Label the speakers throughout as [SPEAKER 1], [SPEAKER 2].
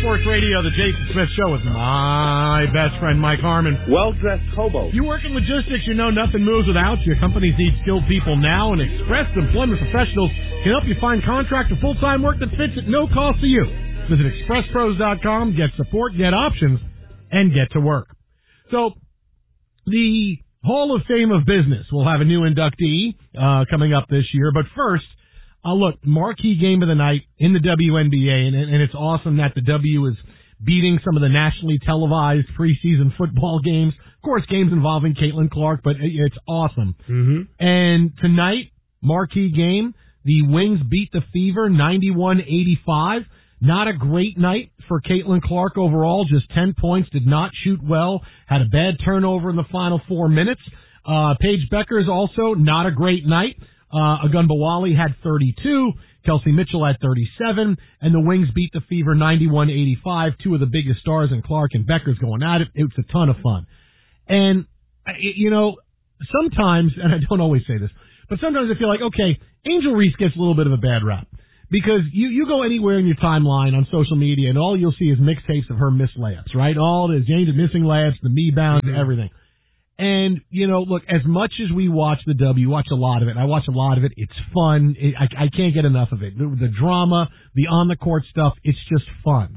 [SPEAKER 1] Sports Radio, the Jason Smith Show with my best friend, Mike Harmon.
[SPEAKER 2] Well-dressed hobo.
[SPEAKER 1] You work in logistics, you know nothing moves without you. Companies need skilled people now, and Express Employment Professionals can help you find contract or full-time work that fits at no cost to you. Visit expresspros.com, get support, get options, and get to work. So, the Hall of Fame of Business will have a new inductee coming up this year, but first, look, marquee game of the night in the WNBA, and it's awesome that the W is beating some of the nationally televised preseason football games. Of course, games involving Caitlin Clark, but it's awesome.
[SPEAKER 3] Mm-hmm.
[SPEAKER 1] And tonight, marquee game, the Wings beat the Fever 91-85. Not a great night for Caitlin Clark overall, just 10 points, did not shoot well, had a bad turnover in the final 4 minutes. Paige Beckers also not a great night. Agunbowale had 32, Kelsey Mitchell had 37, and the Wings beat the Fever 91-85, two of the biggest stars in Clark and Beckers going at it. It was a ton of fun. And, you know, sometimes, and I don't always say this, but sometimes I feel like, okay, Angel Reese gets a little bit of a bad rap. Because you go anywhere in your timeline on social media, and all you'll see is mixtapes of her missed layups, right? All it is, Angel missing layups, the me bounds, everything. And, you know, look, as much as we watch the W, watch a lot of it. I watch a lot of it. It's fun. I can't get enough of it. The drama, the on-the-court stuff, it's just fun.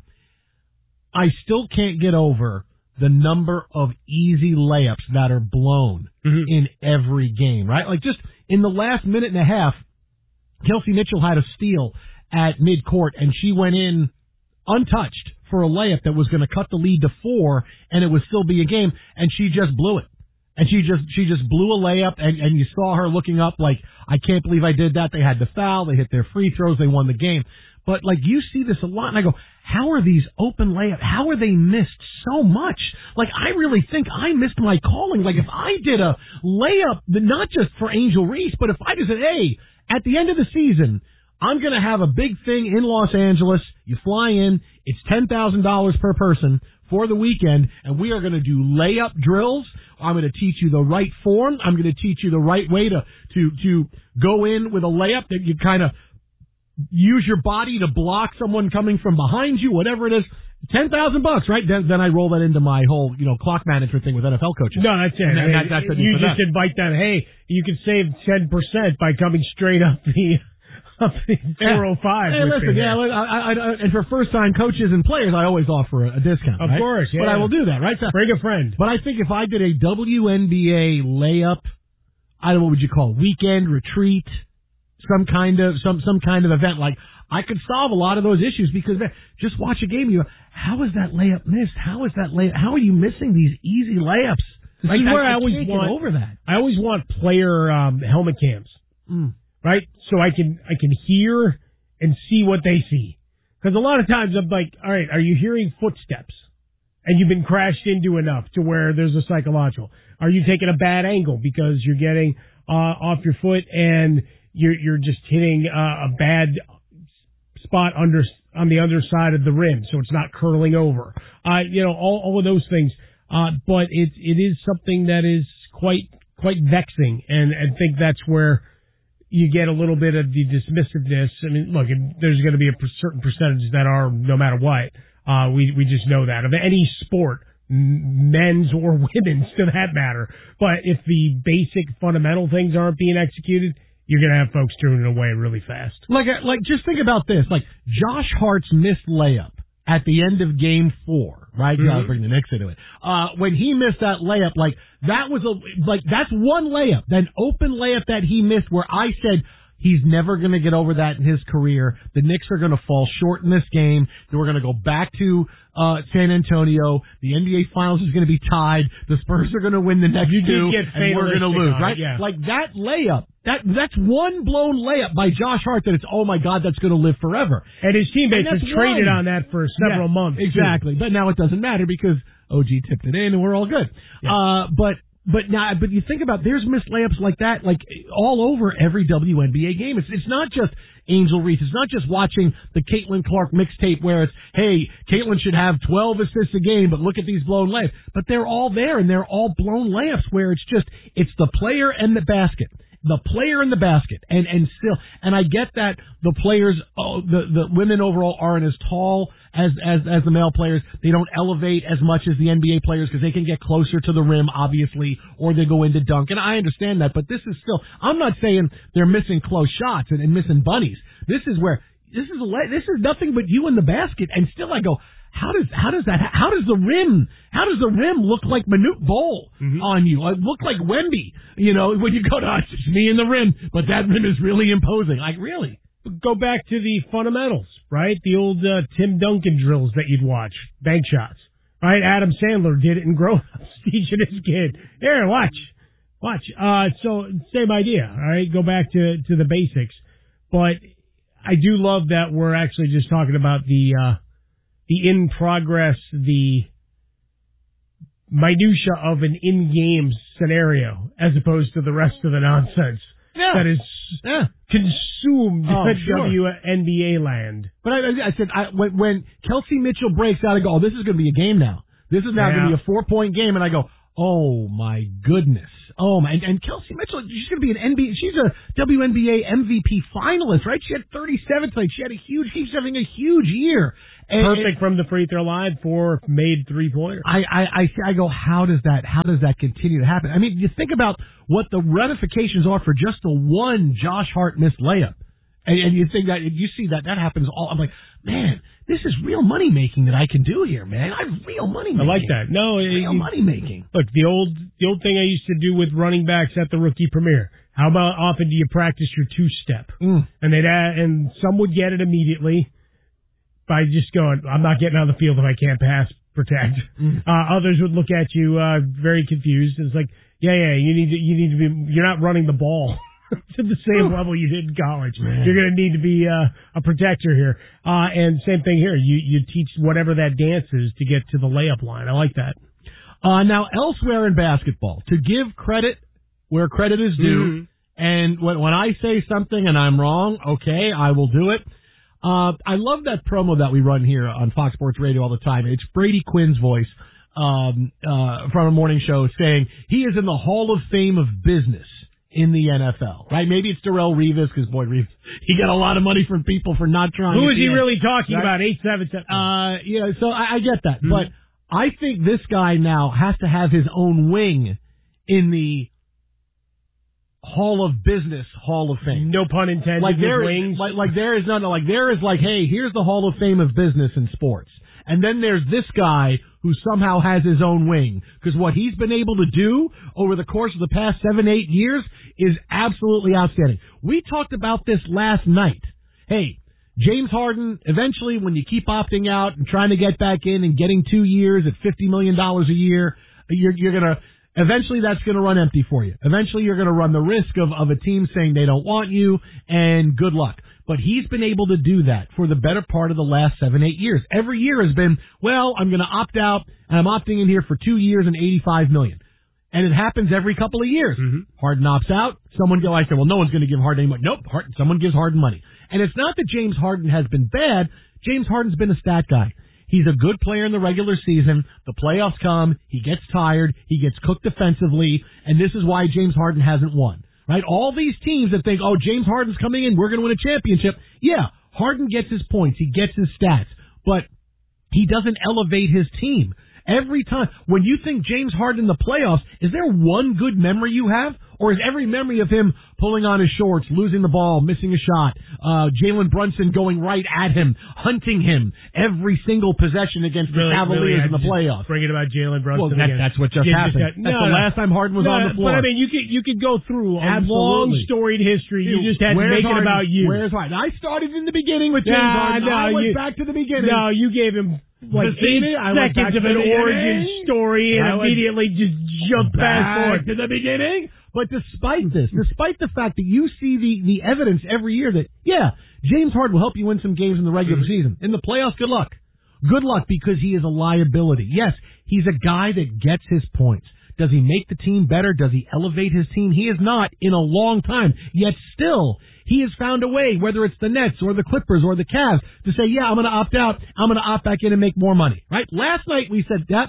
[SPEAKER 1] I still can't get over the number of easy layups that are blown in every game, right? Like just in the last minute and a half, Kelsey Mitchell had a steal at midcourt, and she went in untouched for a layup that was going to cut the lead to 4, and it would still be a game, and she just blew it. And she just blew a layup, and you saw her looking up like, I can't believe I did that. They had the foul. They hit their free throws. They won the game. But, like, you see this a lot, and I go, how are these open layups? How are they missed so much? Like, I really think I missed my calling. Like, if I did a layup, not just for Angel Reese, but if I just said, hey, at the end of the season, I'm going to have a big thing in Los Angeles. You fly in. It's $10,000 per person for the weekend, and we are going to do layup drills. I'm going to teach you the right form. I'm going to teach you the right way to go in with a layup that you kind of use your body to block someone coming from behind you, whatever it is. $10,000, right? Then I roll that into my whole, clock management thing with NFL coaches.
[SPEAKER 3] No, that's it.
[SPEAKER 1] And
[SPEAKER 3] you just invite that. Hey, you can save 10% by coming straight up the 405.
[SPEAKER 1] Hey, listen, and for first-time coaches and players, I always offer a discount.
[SPEAKER 3] Of course, yeah.
[SPEAKER 1] But I will do that, right? So,
[SPEAKER 3] bring a friend.
[SPEAKER 1] But I think if I did a WNBA layup, I don't know, what would you call it, weekend retreat, some kind of event, like I could solve a lot of those issues because man, just watch a game. You go, how is that layup missed? How are you missing these easy layups?
[SPEAKER 3] Like, I always
[SPEAKER 1] can't get over that.
[SPEAKER 3] I always want player helmet cams, right? So I can hear and see what they see. Because a lot of times I'm like, all right, are you hearing footsteps? And you've been crashed into enough to where there's a psychological. Are you taking a bad angle because you're getting off your foot and you're just hitting a bad spot on the underside of the rim, so it's not curling over. All of those things. But it is something that is quite vexing, and I think that's where you get a little bit of the dismissiveness. I mean, look, there's going to be a certain percentage that are no matter what. We just know that of any sport, men's or women's, to that matter. But if the basic fundamental things aren't being executed, you're going to have folks turning away really fast.
[SPEAKER 1] Like, just think about this. Like, Josh Hart's missed layup at the end of Game 4, right? Mm-hmm. I'll bring the Knicks into it. When he missed that layup, that's one layup, that open layup that he missed where I said, he's never going to get over that in his career. The Knicks are going to fall short in this game. Then we're going to go back to San Antonio. The NBA Finals is going to be tied. The Spurs are going to win the next two, and we're going to lose, right?
[SPEAKER 3] Yeah.
[SPEAKER 1] Like that layup. That's one blown layup by Josh Hart that it's, oh my God, that's going to live forever.
[SPEAKER 3] And his teammates have traded on that for several months.
[SPEAKER 1] Exactly. Too. But now it doesn't matter because OG tipped it in and we're all good. Yeah. But you think about, there's missed layups like that, like all over every WNBA game. It's not just Angel Reese. It's not just watching the Caitlin Clark mixtape where it's, hey, Caitlin should have 12 assists a game, but look at these blown layups. But they're all there, and they're all blown layups where it's the player and the basket. the player in the basket, and I get that the players, the women overall aren't as tall as the male players. They don't elevate as much as the NBA players because they can get closer to the rim, obviously, or they go into dunk. And I understand that, but this is still, I'm not saying they're missing close shots and missing bunnies. This is nothing but you in the basket, and still I go, how does the rim look like Manute Bol on you? It look like Wemby, when you go to, it's just me in the rim, but that rim is really imposing. Like, really?
[SPEAKER 3] Go back to the fundamentals, right? The old Tim Duncan drills that you'd watch, bank shots, right? Adam Sandler did it in Grown Ups, teaching his kid, here, watch. So same idea, all right? Go back to the basics, but I do love that we're actually just talking about the in progress, the minutia of an in-game scenario, as opposed to the rest of the nonsense that is consumed WNBA land.
[SPEAKER 1] But I said, when Kelsey Mitchell breaks out, I go, oh, this is going to be a game now. This is now going to be a 4-point game, and I go, oh my goodness. Oh my, and Kelsey Mitchell, she's going to be she's a WNBA MVP finalist, right? She had 37 tonight. She's having a huge year.
[SPEAKER 3] Perfect from the free throw line, 4 made 3-pointers.
[SPEAKER 1] I go, how does that continue to happen? I mean, you think about what the ramifications are for just the one Josh Hart missed layup. And you think that, you see that happens all, I'm like, man, this is real money making that I can do here, man. I have real money making.
[SPEAKER 3] I like that. No,
[SPEAKER 1] real money making.
[SPEAKER 3] Look, the old thing I used to do with running backs at the rookie premiere. How about often do you practice your 2-step? And some would get it immediately by just going, I'm not getting on the field if I can't pass protect. Others would look at you very confused. It's like, you need to be. You're not running the ball to the same level you did in college. Man. You're going to need to be a protector here. And same thing here. You teach whatever that dance is to get to the layup line. I like that.
[SPEAKER 1] Now, elsewhere in basketball, to give credit where credit is due, and when I say something and I'm wrong, okay, I will do it. I love that promo that we run here on Fox Sports Radio all the time. It's Brady Quinn's voice from a morning show saying he is in the Hall of Fame of business in the NFL, right? Maybe it's Darrelle Revis, because boy, Revis, he got a lot of money from people for not trying.
[SPEAKER 3] Who is he really talking about? 877.
[SPEAKER 1] So I get that, but I think this guy now has to have his own wing in the Hall of Business Hall of Fame.
[SPEAKER 3] No pun intended.
[SPEAKER 1] Like there
[SPEAKER 3] wings.
[SPEAKER 1] There is none. Like there is like, hey, here's the Hall of Fame of business in sports, and then there's this guy who somehow has his own wing, because what he's been able to do over the course of the past 7-8 years is absolutely outstanding. We talked about this last night. Hey, James Harden, eventually when you keep opting out and trying to get back in and getting 2 years at $50 million a year, you're going to, eventually that's going to run empty for you. Eventually you're going to run the risk of a team saying they don't want you, and good luck. But he's been able to do that for the better part of the last 7-8 years. Every year has been, well, I'm going to opt out, and I'm opting in here for 2 years and $85 million. And it happens every couple of years. Harden opts out. Someone go, I say, well, no one's going to give Harden any money. Nope, someone gives Harden money. And it's not that James Harden has been bad. James Harden's been a stat guy. He's a good player in the regular season. The playoffs come. He gets tired. He gets cooked defensively. And this is why James Harden hasn't won. Right? All these teams that think, oh, James Harden's coming in, we're going to win a championship. Yeah, Harden gets his points. He gets his stats. But he doesn't elevate his team. Every time, when you think James Harden in the playoffs, is there one good memory you have? Or is every memory of him pulling on his shorts, losing the ball, missing a shot, Jalen Brunson going right at him, hunting him every single possession against the Cavaliers in the playoffs?
[SPEAKER 3] Bring it about Jalen Brunson.
[SPEAKER 1] Well, that's what just happened. That's the last time Harden was on the floor.
[SPEAKER 3] But I mean, you could go through a long storied history. You just had to make it about you.
[SPEAKER 1] Where's Harden? I started in the beginning with James Harden. I went back to the beginning.
[SPEAKER 3] No, you gave him like 8 seconds of an origin story and immediately just jumped fast forward
[SPEAKER 1] to the beginning. But despite this, despite the fact that you see the evidence every year that, yeah, James Harden will help you win some games in the regular season. In the playoffs, good luck. Good luck, because he is a liability. Yes, he's a guy that gets his points. Does he make the team better? Does he elevate his team? He has not in a long time. Yet still, he has found a way, whether it's the Nets or the Clippers or the Cavs, to say, yeah, I'm going to opt out. I'm going to opt back in and make more money. Right? Last night we said that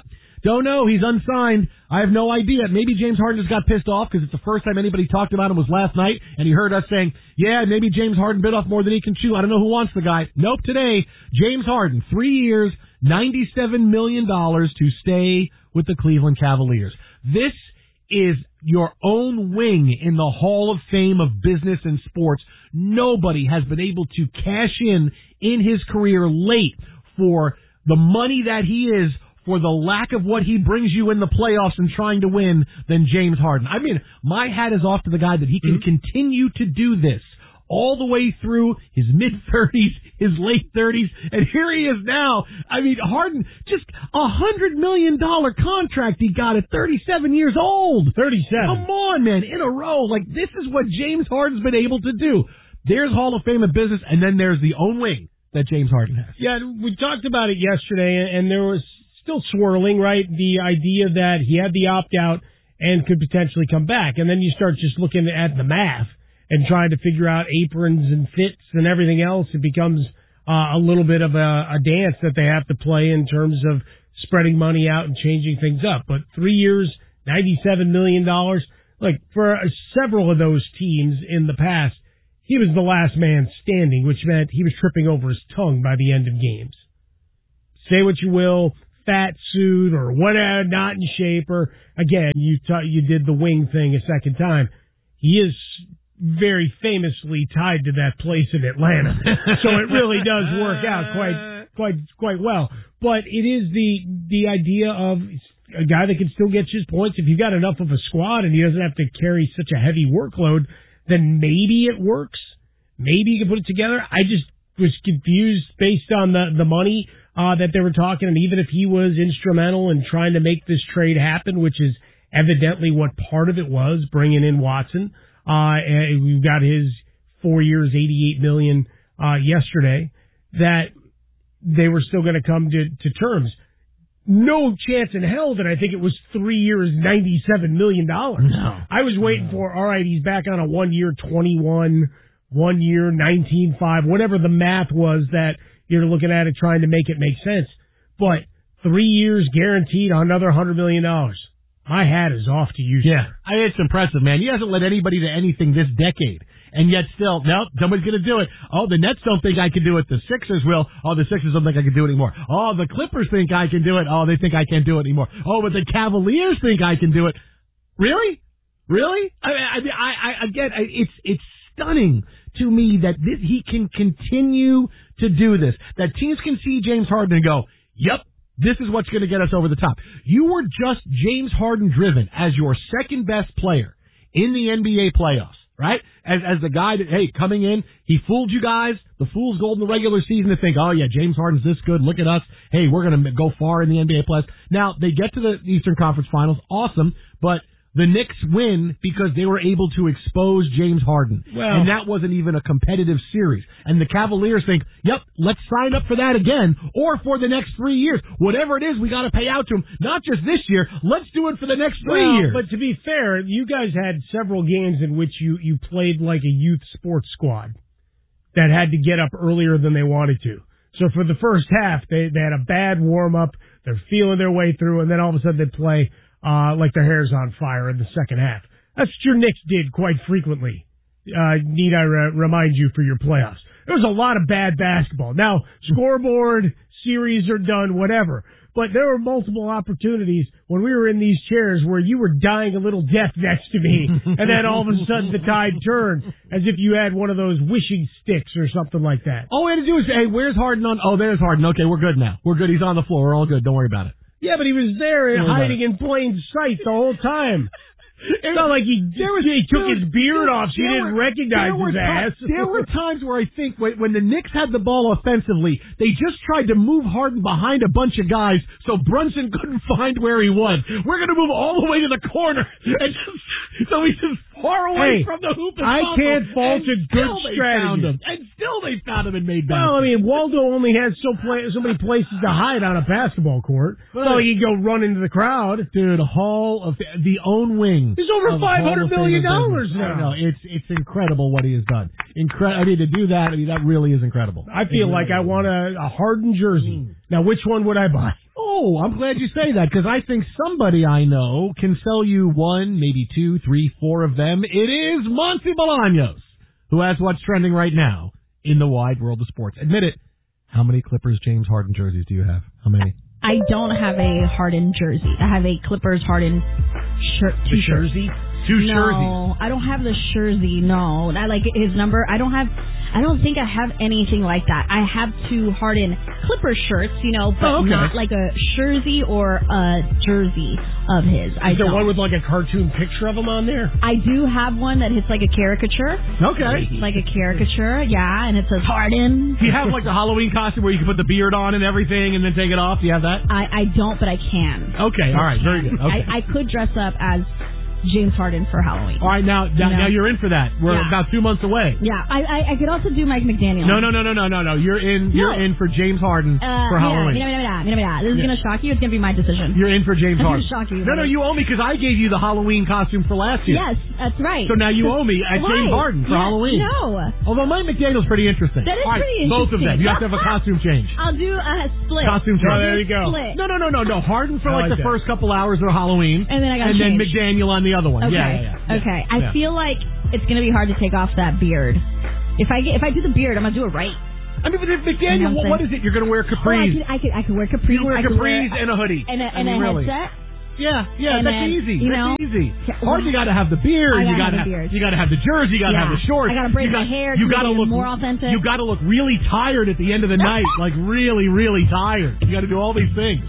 [SPEAKER 1] Don't know. He's unsigned. I have no idea. Maybe James Harden just got pissed off because it's the first time anybody talked about him was last night, and he heard us saying, yeah, maybe James Harden bit off more than he can chew. I don't know who wants the guy. Nope, today, James Harden, 3 years, $97 million to stay with the Cleveland Cavaliers. This is your own wing in the Hall of Fame of business and sports. Nobody has been able to cash in his career late for the money that he is, for the lack of what he brings you in the playoffs and trying to win, than James Harden. I mean, my hat is off to the guy that he can continue to do this all the way through his mid-30s, his late 30s, and here he is now. I mean, Harden, just $100 million contract he got at 37 years old.
[SPEAKER 3] 37.
[SPEAKER 1] Come on, man, in a row. Like, this is what James Harden's been able to do. There's Hall of Fame of business, and then there's the own wing that James Harden has.
[SPEAKER 3] Yeah, we talked about it yesterday, and there was still swirling, right? The idea that he had the opt-out and could potentially come back. And then you start just looking at the math and trying to figure out aprons and fits and everything else. It becomes a little bit of a dance that they have to play in terms of spreading money out and changing things up. But 3 years, $97 million. Like, for several of those teams in the past, he was the last man standing, which meant he was tripping over his tongue by the end of games. Say what you will, fat suit or whatever, not in shape, or again, you did the wing thing a second time. He is very famously tied to that place in Atlanta, so it really does work out quite well. But it is the idea of a guy that can still get his points. If you've got enough of a squad and he doesn't have to carry such a heavy workload, then maybe it works. Maybe you can put it together. I just was confused based on the money that they were talking, and even if he was instrumental in trying to make this trade happen, which is evidently what part of it was, bringing in Watson. And we've got his 4 years, $88 million yesterday, that they were still going to come to terms. No chance in hell that I think it was 3 years, $97 million.
[SPEAKER 1] No.
[SPEAKER 3] I was waiting for, all right, he's back on a 1 year, 21, 1 year, 19.5, whatever the math was that you're looking at it trying to make it make sense. But 3 years guaranteed, another $100 million. My hat is off to you, sir.
[SPEAKER 1] Yeah, it's impressive, man. He hasn't led anybody to anything this decade. And yet still, no, somebody's going to do it. Oh, the Nets don't think I can do it. The Sixers will. Oh, the Sixers don't think I can do it anymore. Oh, the Clippers think I can do it. Oh, they think I can't do it anymore. Oh, but the Cavaliers think I can do it. Really? Really? It's stunning to me that he can continue to do this. That teams can see James Harden and go, yep, this is what's going to get us over the top. You were just James Harden driven as your second best player in the NBA playoffs, right? As the guy that, hey, coming in, he fooled you guys. The fool's gold in the regular season to think, oh yeah, James Harden's this good. Look at us. Hey, we're going to go far in the NBA playoffs. Now, they get to the Eastern Conference Finals. Awesome. But the Knicks win because they were able to expose James Harden. Well, and that wasn't even a competitive series. And the Cavaliers think, yep, let's sign up for that again, or for the next 3 years. Whatever it is, we got to pay out to him. Not just this year. Let's do it for the next 3 years.
[SPEAKER 3] But to be fair, you guys had several games in which you played like a youth sports squad that had to get up earlier than they wanted to. So for the first half, they had a bad warm-up. They're feeling their way through, and then all of a sudden they play like their hair's on fire in the second half. That's what your Knicks did quite frequently. Need I remind you for your playoffs? There was a lot of bad basketball. Now, scoreboard, series are done, whatever. But there were multiple opportunities when we were in these chairs where you were dying a little death next to me, and then all of a sudden the tide turned as if you had one of those wishing sticks or something like that.
[SPEAKER 1] All we had to do was say, hey, where's Harden on? Oh, there's Harden. Okay, we're good now. We're good. He's on the floor. We're all good. Don't worry about it.
[SPEAKER 3] Yeah, but he was there hiding in plain sight the whole time. It's not like he took his beard off so you didn't recognize his ass.
[SPEAKER 1] There were times where I think when the Knicks had the ball offensively, they just tried to move Harden behind a bunch of guys so Brunson couldn't find where he was. We're going to move all the way to the corner, and so he's just far away from the hoop as
[SPEAKER 3] I
[SPEAKER 1] possible.
[SPEAKER 3] Can't fault a good strategy.
[SPEAKER 1] And still they found him and made baskets.
[SPEAKER 3] Well, I mean, Waldo only has so many places to hide on a basketball court. So he could go run into the crowd.
[SPEAKER 1] Dude, Hall of the own wing.
[SPEAKER 3] He's over $500 million now.
[SPEAKER 1] No, it's incredible what he has done. I mean, to do that, that really is incredible.
[SPEAKER 3] I feel like I want a Harden jersey. Now, which one would I buy?
[SPEAKER 1] Oh, Oh, I'm glad you say that, because I think somebody I know can sell you 1, maybe 2, 3, 4 of them. It is Monty Bolaños, who has what's trending right now in the wide world of sports. Admit it. How many Clippers James Harden jerseys do you have? How many?
[SPEAKER 2] I don't have a Harden jersey. I have a Clippers Harden shirt.
[SPEAKER 3] The jersey?
[SPEAKER 1] Two
[SPEAKER 2] No,
[SPEAKER 1] jerseys.
[SPEAKER 2] I don't have the jersey. No, I like his number. I don't think I have anything like that. I have 2 Harden Clipper shirts, but not like a jersey or a jersey of his.
[SPEAKER 3] Is there one with like a cartoon picture of him on there?
[SPEAKER 2] I do have one that hits like a caricature.
[SPEAKER 1] Okay.
[SPEAKER 2] Like a caricature, yeah, and it says Harden.
[SPEAKER 1] Do you have like the Halloween costume where you can put the beard on and everything and then take it off? Do you have that?
[SPEAKER 2] I don't, but I can.
[SPEAKER 1] Okay, all right, very good. Okay.
[SPEAKER 2] I could dress up as James Harden for Halloween.
[SPEAKER 1] All right, now you're in for that. We're about 2 months away.
[SPEAKER 2] Yeah, I could also do Mike McDaniel.
[SPEAKER 1] No. You're in for James Harden for Halloween.
[SPEAKER 2] This is going to shock you. It's going to be my decision.
[SPEAKER 1] You're in for James Harden.
[SPEAKER 2] I'm going to shock you.
[SPEAKER 1] No, you owe me because I gave you the Halloween costume for last year.
[SPEAKER 2] Yes, that's right.
[SPEAKER 1] So now you owe me at James Harden for Halloween.
[SPEAKER 2] No.
[SPEAKER 1] Although Mike McDaniel's pretty interesting.
[SPEAKER 2] That is
[SPEAKER 1] all right,
[SPEAKER 2] pretty
[SPEAKER 1] both of them.
[SPEAKER 2] interesting.
[SPEAKER 1] You have to have a costume change.
[SPEAKER 2] I'll do a split.
[SPEAKER 1] Costume change.
[SPEAKER 3] Oh, there you go.
[SPEAKER 2] Split.
[SPEAKER 1] No. Harden for like the
[SPEAKER 3] that.
[SPEAKER 1] first couple hours of Halloween.
[SPEAKER 2] And then I got
[SPEAKER 1] then
[SPEAKER 2] change.
[SPEAKER 1] McDaniel on the other one.
[SPEAKER 2] Okay.
[SPEAKER 1] Yeah.
[SPEAKER 2] Okay. I feel like it's going to be hard to take off that beard. If I do the beard, I'm going to do it right.
[SPEAKER 1] I mean, but if McDaniel, what is it? You're going to wear capris.
[SPEAKER 2] I could wear capris.
[SPEAKER 1] You wear capris and a hoodie.
[SPEAKER 2] And a headset.
[SPEAKER 1] Yeah,
[SPEAKER 2] and
[SPEAKER 1] that's
[SPEAKER 2] then,
[SPEAKER 1] easy.
[SPEAKER 2] That's
[SPEAKER 1] easy. Hard, you got to have the beard. You got to have the jersey. You got to have the shorts.
[SPEAKER 2] I got to braid my hair.
[SPEAKER 1] You got to look
[SPEAKER 2] more authentic.
[SPEAKER 1] You got to look really tired at the end of the night, like really, really tired. You got to do all these things.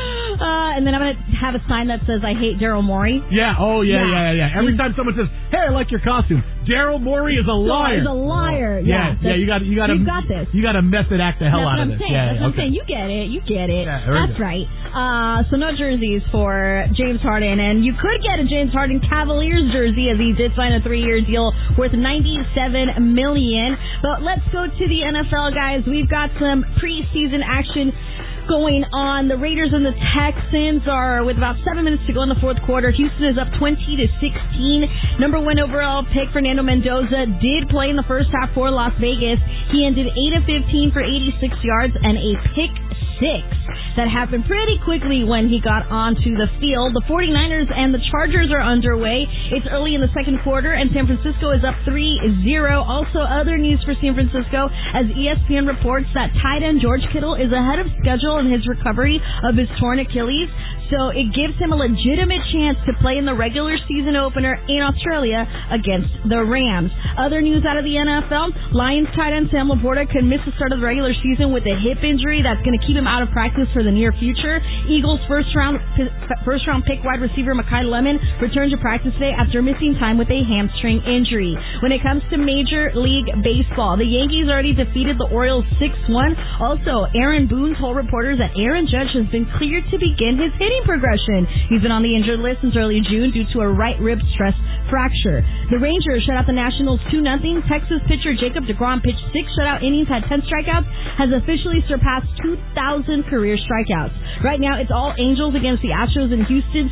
[SPEAKER 2] And then I'm going to have a sign that says, I hate Daryl Morey.
[SPEAKER 1] Yeah, yeah. Every time someone says, hey, I like your costume, Daryl Morey is a liar.
[SPEAKER 2] He's a liar.
[SPEAKER 1] Yeah, you got
[SPEAKER 2] you've got this.
[SPEAKER 1] You got to method act the hell out of this.
[SPEAKER 2] That's what I'm saying. You get it.
[SPEAKER 1] Yeah,
[SPEAKER 2] that's right. So no jerseys for James Harden. And you could get a James Harden Cavaliers jersey, as he did sign a 3-year deal worth $97 million. But let's go to the NFL, guys. We've got some preseason action going on. The Raiders and the Texans are with about 7 minutes to go in the fourth quarter. Houston is up 20-16. Number 1 overall pick Fernando Mendoza did play in the first half for Las Vegas. He ended 8 of 15 for 86 yards and a pick 6. That happened pretty quickly when he got onto the field. The 49ers and the Chargers are underway. It's early in the second quarter, and San Francisco is up 3-0. Also, other news for San Francisco, as ESPN reports that tight end George Kittle is ahead of schedule in his recovery of his torn Achilles. So it gives him a legitimate chance to play in the regular season opener in Australia against the Rams. Other news out of the NFL, Lions tight end Sam Laporta could miss the start of the regular season with a hip injury that's going to keep him out of practice for the near future. Eagles first round pick wide receiver Mekhi Lemon returned to practice today after missing time with a hamstring injury. When it comes to Major League Baseball, the Yankees already defeated the Orioles 6-1. Also, Aaron Boone told reporters that Aaron Judge has been cleared to begin his hitting progression. He's been on the injured list since early June due to a right rib stress fracture. The Rangers shut out the Nationals 2-0. Texas pitcher Jacob deGrom pitched 6 shutout innings, had 10 strikeouts, has officially surpassed 2,000 career strikeouts. Right now, it's all Angels against the Astros in Houston,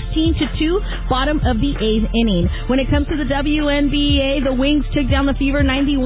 [SPEAKER 2] 16-2, bottom of the 8th inning. When it comes to the WNBA, the Wings took down the Fever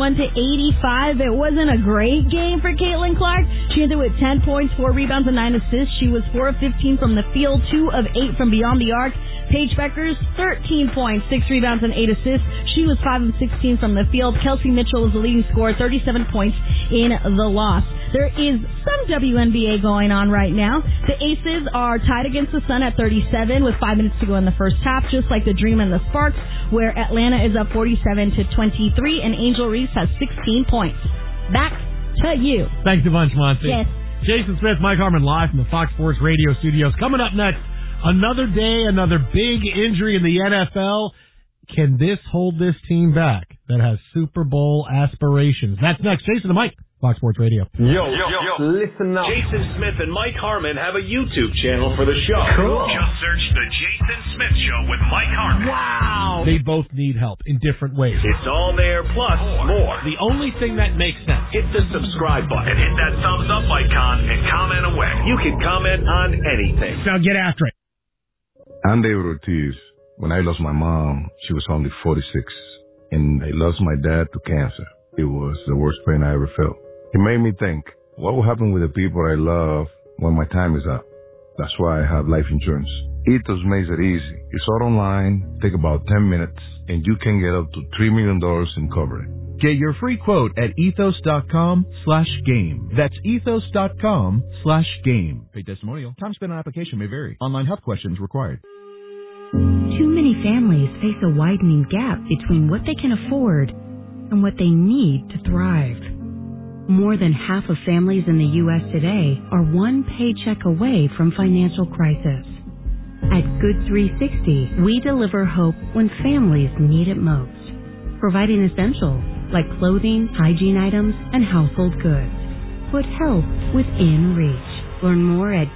[SPEAKER 2] 91-85. It wasn't a great game for Caitlin Clark. She ended with 10 points, 4 rebounds, and 9 assists. She was 4 of 15 from the field, 2 of 8 from beyond the arc. Paige Beckers, 13 points, 6 rebounds, and 8 assists. She was 5 of 16 from the field. Kelsey Mitchell was the leading scorer, 37 points in the loss. There is some WNBA going on right now. The Aces are tied against the Sun at 37 with 5 minutes to go in the first half, just like the Dream and the Sparks, where Atlanta is up 47-23 and Angel Reese has 16 points. Back to you.
[SPEAKER 1] Thanks a bunch, Monty.
[SPEAKER 2] Yes.
[SPEAKER 1] Jason Smith, Mike Harmon, live from the Fox Sports Radio studios. Coming up next, another day, another big injury in the NFL. Can this hold this team back that has Super Bowl aspirations? That's next. Jason and Mike, Fox Sports Radio.
[SPEAKER 4] Yo, listen up.
[SPEAKER 5] Jason Smith and Mike Harmon have a YouTube channel for the show.
[SPEAKER 4] Cool.
[SPEAKER 5] Just search The Jason Smith Show with Mike Harmon.
[SPEAKER 1] Wow. They both need help in different ways.
[SPEAKER 5] It's all there, plus more.
[SPEAKER 1] The only thing that makes sense.
[SPEAKER 5] Hit the subscribe button, hit that thumbs up icon, and comment away. You can comment on anything.
[SPEAKER 3] Now get after it.
[SPEAKER 6] I'm David Ortiz. When I lost my mom, she was only 46, and I lost my dad to cancer. It was the worst pain I ever felt. It made me think, what will happen with the people I love when my time is up? That's why I have life insurance. Ethos makes it easy. It's all online, take about 10 minutes, and you can get up to $3 million in coverage.
[SPEAKER 7] Get your free quote at ethos.com/game. That's ethos.com/game. Paid testimonial. Time spent on application may vary. Online health questions required.
[SPEAKER 8] Too many families face a widening gap between what they can afford and what they need to thrive. More than half of families in the U.S. today are one paycheck away from financial crisis. At Good 360, we deliver hope when families need it most, providing essentials like clothing, hygiene items, and household goods. Put help within reach. Learn more at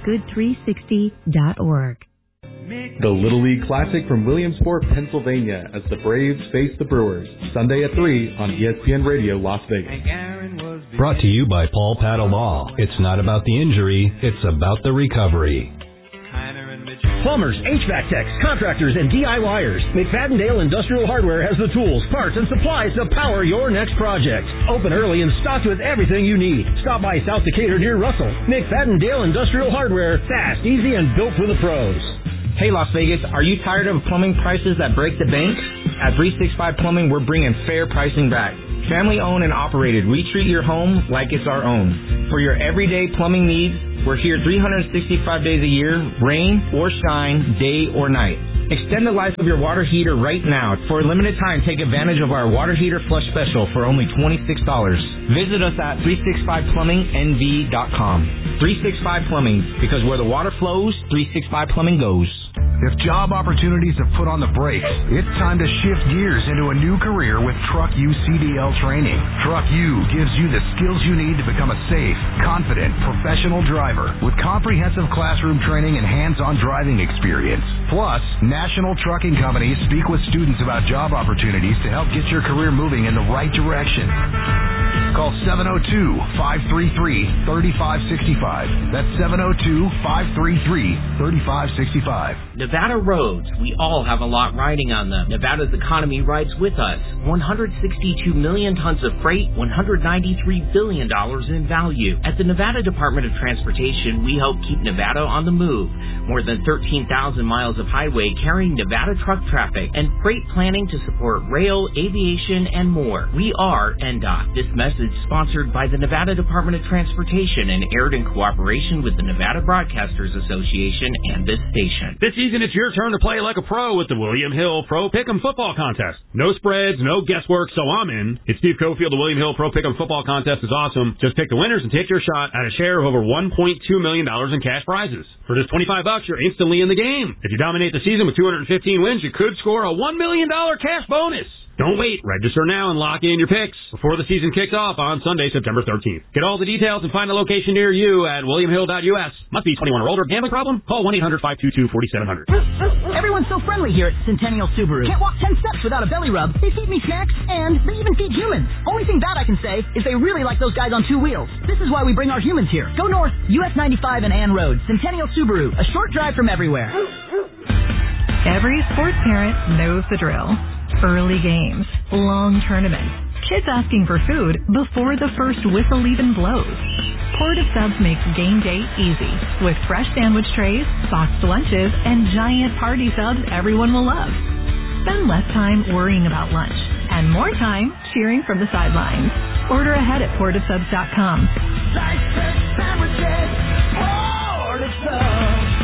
[SPEAKER 8] good360.org.
[SPEAKER 9] The Little League Classic from Williamsport, Pennsylvania, as the Braves face the Brewers. Sunday at 3 on ESPN Radio, Las Vegas.
[SPEAKER 10] Brought to you by Paul Paddle Law. It's not about the injury, it's about the recovery.
[SPEAKER 11] Plumbers, HVAC techs, contractors, and DIYers. McFadden-Dale Industrial Hardware has the tools, parts, and supplies to power your next project. Open early and stocked with everything you need. Stop by South Decatur near Russell. McFadden-Dale Industrial Hardware. Fast, easy, and built for the pros.
[SPEAKER 12] Hey Las Vegas, are you tired of plumbing prices that break the bank? At 365 Plumbing, we're bringing fair pricing back. Family owned and operated, we treat your home like it's our own. For your everyday plumbing needs, we're here 365 days a year, rain or shine, day or night. Extend the life of your water heater right now. For a limited time, take advantage of our water heater flush special for only $26. Visit us at 365plummingnv.com. 365 Plumbing, because where the water flows, 365 Plumbing goes.
[SPEAKER 13] If job opportunities have put on the brakes, it's time to shift gears into a new career with Truck U CDL training. Truck U gives you the skills you need to become a safe, confident, professional driver with comprehensive classroom training and hands-on driving experience. Plus, national trucking companies speak with students about job opportunities to help get your career moving in the right direction. Call 702-533-3565. That's 702-533-3565.
[SPEAKER 14] Nevada roads, we all have a lot riding on them. Nevada's economy rides with us. 162 million tons of freight, $193 billion in value. At the Nevada Department of Transportation, we help keep Nevada on the move. More than 13,000 miles of highway carrying Nevada truck traffic and freight planning to support rail, aviation, and more. We are NDOT. This message sponsored by the Nevada Department of Transportation and aired in cooperation with the Nevada Broadcasters Association and this station.
[SPEAKER 15] This season, it's your turn to play like a pro with the William Hill Pro Pick'em Football Contest. No spreads, no guesswork, so I'm in. It's Steve Cofield. The William Hill Pro Pick'em Football Contest is awesome. Just pick the winners and take your shot at a share of over $1.2 million in cash prizes. For just $25, you're instantly in the game. If you dominate the season with 215 wins, you could score a $1 million cash bonus. Don't wait. Register now and lock in your picks before the season kicks off on Sunday, September 13th. Get all the details and find a location near you at williamhill.us. Must be 21 or older. Gambling problem? Call 1-800-522-4700.
[SPEAKER 16] Everyone's so friendly here at Centennial Subaru. Can't walk 10 steps without a belly rub. They feed me snacks, and they even feed humans. Only thing bad I can say is they really like those guys on two wheels. This is why we bring our humans here. Go north, US 95 and Ann Road. Centennial Subaru, a short drive from everywhere.
[SPEAKER 17] Every sports parent knows the drill. Early games, long tournaments, kids asking for food before the first whistle even blows. Port of Subs makes game day easy with fresh sandwich trays, boxed lunches, and giant party subs everyone will love. Spend less time worrying about lunch and more time cheering from the sidelines. Order ahead at portofsubs.com.
[SPEAKER 18] Port of Subs.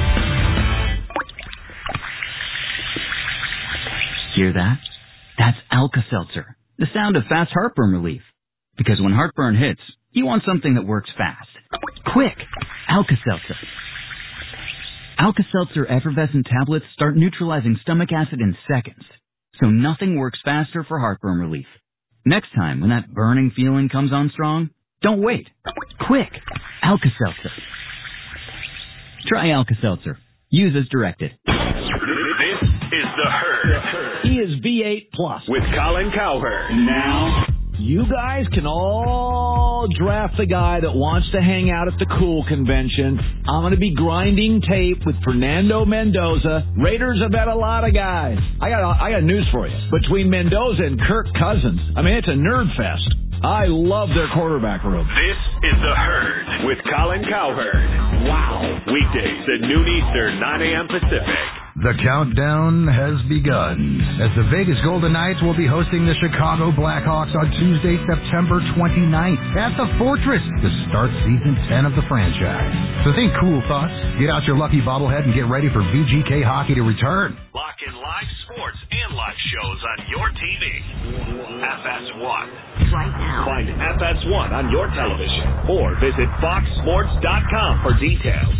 [SPEAKER 19] Hear that? That's Alka-Seltzer, the sound of fast heartburn relief. Because when heartburn hits, you want something that works fast. Quick! Alka-Seltzer. Alka-Seltzer effervescent tablets start neutralizing stomach acid in seconds, so nothing works faster for heartburn relief. Next time, when that burning feeling comes on strong, don't wait. Quick! Alka-Seltzer. Try Alka-Seltzer. Use as directed.
[SPEAKER 5] This is The Herd.
[SPEAKER 11] He is V8 Plus.
[SPEAKER 5] With Colin Cowherd. Now,
[SPEAKER 20] you guys can all draft the guy that wants to hang out at the Cool Convention. I'm going to be grinding tape with Fernando Mendoza. Raiders have had a lot of guys. I got news for you. Between Mendoza and Kirk Cousins, I mean, it's a nerd fest. I love their quarterback room.
[SPEAKER 5] This is The Herd with Colin Cowherd.
[SPEAKER 20] Wow.
[SPEAKER 5] Weekdays at noon Eastern, 9 a.m. Pacific.
[SPEAKER 13] The countdown has begun as the Vegas Golden Knights will be hosting the Chicago Blackhawks on Tuesday, September 29th at the Fortress to start season 10 of the franchise. So think cool thoughts, get out your lucky bobblehead, and get ready for VGK hockey to return.
[SPEAKER 5] Lock in live sports and live shows on your TV. FS1.
[SPEAKER 18] Right now.
[SPEAKER 5] Find FS1 on your television or visit foxsports.com for details.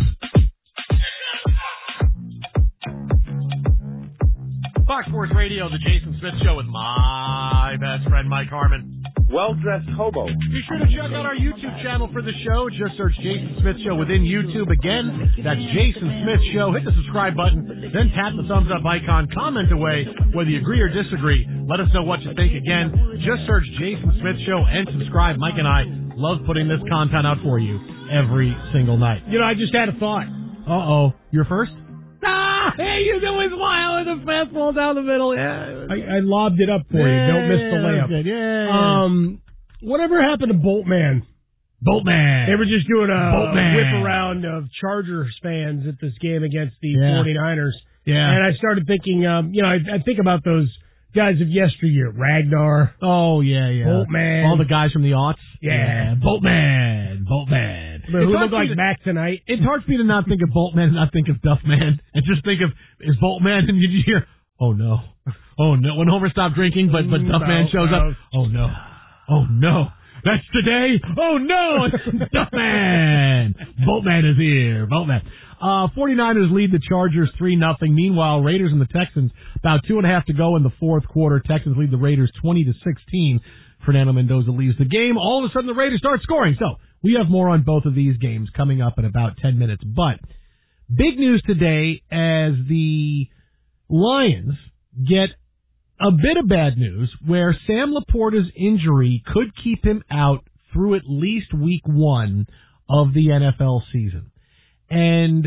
[SPEAKER 1] Fox Sports Radio, the Jason Smith Show with my best friend, Mike Harmon.
[SPEAKER 4] Well-dressed hobo.
[SPEAKER 1] Be sure to check out our YouTube channel for the show. Just search Jason Smith Show within YouTube. Again, that's Jason Smith Show. Hit the subscribe button, then tap the thumbs up icon. Comment away whether you agree or disagree. Let us know what you think. Again, just search Jason Smith Show and subscribe. Mike and I love putting this content out for you every single night.
[SPEAKER 3] You know, I just had a thought.
[SPEAKER 1] Uh-oh. You're first? Hey, you doing smile with the fastball down the middle. Yeah.
[SPEAKER 3] I lobbed it up for you. Don't miss the layup.
[SPEAKER 1] Good. Yeah.
[SPEAKER 3] Whatever happened to Boltman?
[SPEAKER 1] Boltman.
[SPEAKER 3] They were just doing a
[SPEAKER 1] Boltman.
[SPEAKER 3] whip around of Chargers fans at this game against the 49ers.
[SPEAKER 1] Yeah.
[SPEAKER 3] And I started thinking, I think about those guys of yesteryear. Ragnar.
[SPEAKER 1] Oh, yeah.
[SPEAKER 3] Boltman.
[SPEAKER 1] All the guys from the aughts.
[SPEAKER 3] Yeah.
[SPEAKER 1] Boltman.
[SPEAKER 3] Who looked like Mac tonight.
[SPEAKER 1] It's hard for me to not think of Boltman and not think of Duffman and just think of, is Boltman, and you hear, oh no. When Homer stopped drinking, but Duffman shows up. Oh no. That's today. Oh no, it's Duffman. Boltman is here. Boltman. 49ers lead the Chargers 3-0. Meanwhile, Raiders and the Texans, about 2.5 to go in the fourth quarter. Texans lead the Raiders 20-16. Fernando Mendoza leaves the game. All of a sudden, the Raiders start scoring. So we have more on both of these games coming up in about 10 minutes. But big news today as the Lions get a bit of bad news where Sam Laporta's injury could keep him out through at least week 1 of the NFL season. And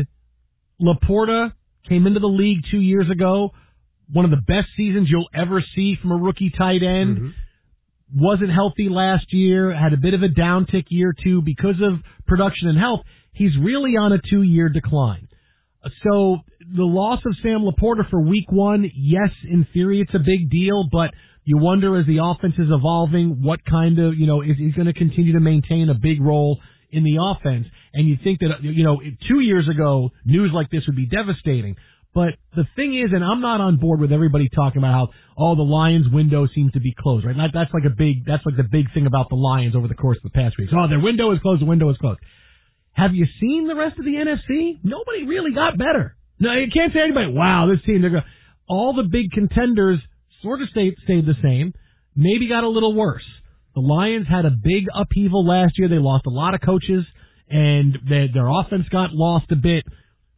[SPEAKER 1] Laporta came into the league 2 years ago, one of the best seasons you'll ever see from a rookie tight end. Mm-hmm. Wasn't healthy last year, had a bit of a downtick year two because of production and health. He's really on a 2-year decline. So the loss of Sam Laporta for week 1, yes, in theory it's a big deal, but you wonder as the offense is evolving, what kind of, is he going to continue to maintain a big role in the offense? And you think that, 2 years ago, news like this would be devastating. But the thing is, and I'm not on board with everybody talking about how, the Lions' window seems to be closed, right? That's like the big thing about the Lions over the course of the past weeks. Oh, their window is closed, the window is closed. Have you seen the rest of the NFC? Nobody really got better. No, you can't say anybody, wow, this team, all the big contenders sort of stayed the same, maybe got a little worse. The Lions had a big upheaval last year. They lost a lot of coaches, and their offense got lost a bit.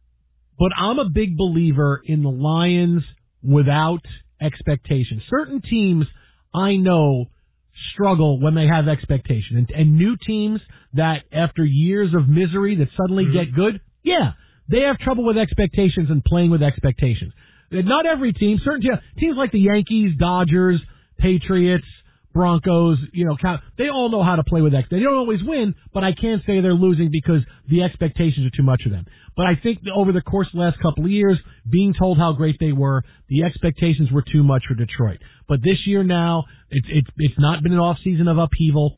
[SPEAKER 1] But I'm a big believer in the Lions without expectations. Certain teams I know struggle when they have expectation. And new teams that after years of misery that suddenly get good, they have trouble with expectations and playing with expectations. Not every team, certain teams like the Yankees, Dodgers, Patriots, Broncos, they all know how to play with expectations. They don't always win, but I can't say they're losing because the expectations are too much for them. But I think over the course of the last couple of years, being told how great they were, the expectations were too much for Detroit. But this year now, it's not been an off season of upheaval,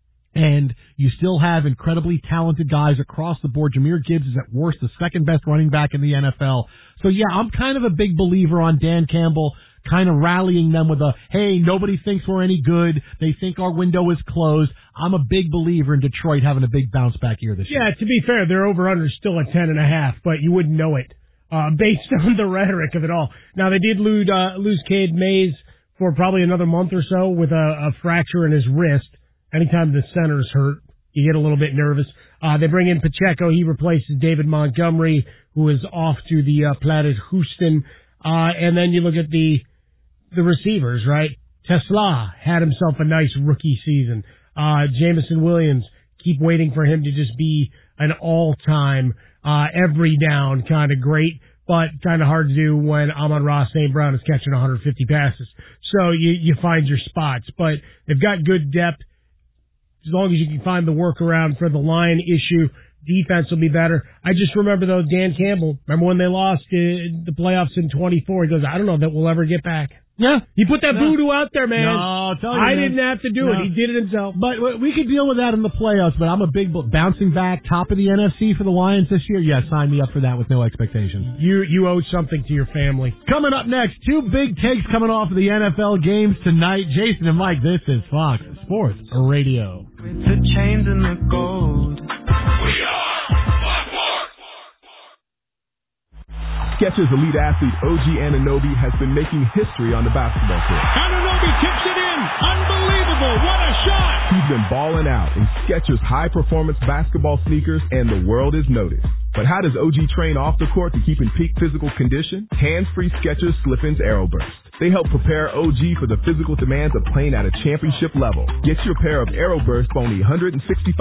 [SPEAKER 1] and you still have incredibly talented guys across the board. Jahmyr Gibbs is at worst the second best running back in the NFL. So I'm kind of a big believer on Dan Campbell kind of rallying them with hey, nobody thinks we're any good. They think our window is closed. I'm a big believer in Detroit having a big bounce back year this year.
[SPEAKER 3] Yeah, to be fair, their over-under is still at 10.5, but you wouldn't know it based on the rhetoric of it all. Now, they did lose Cade Mays for probably another month or so with a fracture in his wrist. Anytime the center's hurt, you get a little bit nervous. They bring in Pacheco. He replaces David Montgomery, who is off to the platted Houston. And then you look at the receivers, right? Tesla had himself a nice rookie season. Jameson Williams, keep waiting for him to just be an all-time, every down kind of great, but kind of hard to do when Amon-Ra St. Brown is catching 150 passes. So you find your spots, but they've got good depth. As long as you can find the workaround for the line issue, Defense will be better. I just remember, though, Dan Campbell. Remember when they lost the playoffs in 24? He goes, I don't know that we'll ever get back.
[SPEAKER 1] Yeah.
[SPEAKER 3] He put that voodoo out there, man.
[SPEAKER 1] No, I'll tell you,
[SPEAKER 3] I
[SPEAKER 1] man.
[SPEAKER 3] didn't have to do it. He did it himself.
[SPEAKER 1] But we could deal with that in the playoffs, but I'm a big bouncing back, top of the NFC for the Lions this year. Yeah, sign me up for that with no expectations.
[SPEAKER 3] You owe something to your family.
[SPEAKER 1] Coming up next, two big takes coming off of the NFL games tonight. Jason and Mike, this is Fox Sports Radio.
[SPEAKER 18] The chains and the gold.
[SPEAKER 21] Skechers elite athlete OG Anunoby has been making history on the basketball court.
[SPEAKER 18] Anunoby tips it in. Unbelievable. What a shot.
[SPEAKER 21] He's been balling out in Skechers high-performance basketball sneakers, and the world is noticed. But how does OG train off the court to keep in peak physical condition? Hands-free Skechers Slip-ins Aeroburst. They help prepare OG for the physical demands of playing at a championship level. Get your pair of Aeroburst for only $165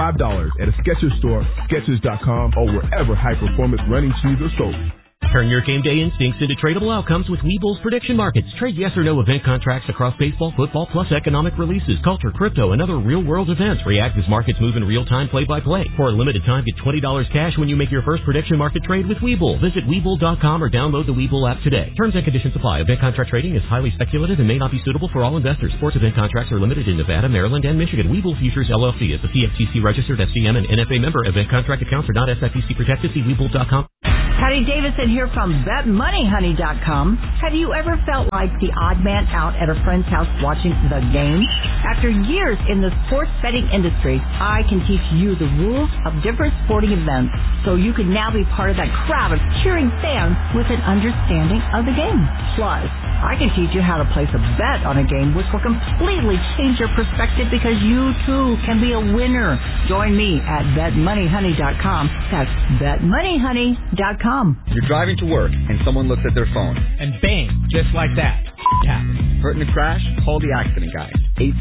[SPEAKER 21] at a Skechers store, Skechers.com, or wherever high-performance running shoes are sold.
[SPEAKER 22] Turn your game day instincts into tradable outcomes with Webull's prediction markets. Trade yes or no event contracts across baseball, football, plus economic releases, culture, crypto, and other real-world events. React as markets move in real time, play-by-play. For a limited time, get $20 cash when you make your first prediction market trade with Webull. Visit Webull.com or download the Webull app today. Terms and conditions apply. Event contract trading is highly speculative and may not be suitable for all investors. Sports event contracts are limited in Nevada, Maryland, and Michigan. Webull Futures LLC is a CFTC registered FCM and NFA member. Event contract accounts are not SIPC protected. See Webull.com.
[SPEAKER 23] Patty Davidson here from BetMoneyHoney.com. Have you ever felt like the odd man out at a friend's house watching the game? After years in the sports betting industry, I can teach you the rules of different sporting events so you can now be part of that crowd of cheering fans with an understanding of the game. Plus, I can teach you how to place a bet on a game which will completely change your perspective because you too can be a winner. Join me at BetMoneyHoney.com. That's BetMoneyHoney.com.
[SPEAKER 24] You're driving to work and someone looks at their phone. And bang, just like that. Happens. Hurt in a crash? Call the accident guys.